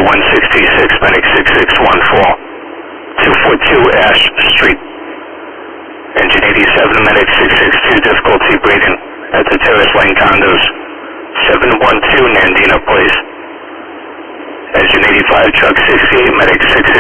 166, medic 6614. 242 Ash Street. Engine 87, medic 662, difficulty breathing at the Terrace Lane condos. 712 Nandina Place. Engine 85, truck 68, medic 6